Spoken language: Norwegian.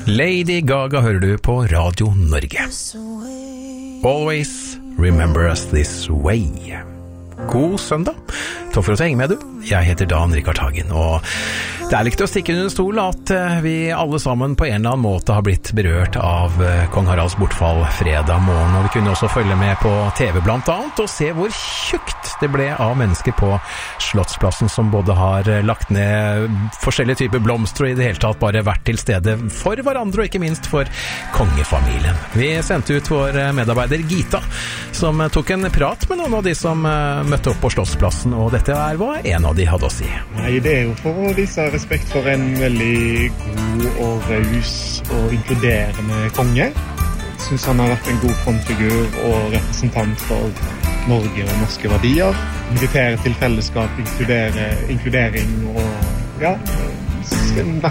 Lady Gaga hører du på Radio Norge. Always remember us this way. God søndag. Takk for at du henger med, du. Jeg heter Dan Rikard Hagen, og det er ikke til å stikke under stol at vi alle sammen på en eller annen måte har blitt berørt av kong Haralds bortfall fredag morgen, og vi kunne også følge med på TV blant annet, og se hvor tjukt det ble av mennesker på Slottsplassen som både har lagt ned forskjellige typer blomster og i det hele tatt bare vært til stede for hverandre, og ikke minst for kongefamilien. Vi sendte ut vår medarbeider Gita, som tok en prat med noen av de som møtte opp på Slottsplassen, og dette er hva en av de hadde å si. Nei, det er jo for å vise respekt for en veldig god og raus og inkluderende konge. Jeg synes han har vært en god frontfigur og representant for Norge og norske verdier. Invitere til fellesskap, inkludering og ja,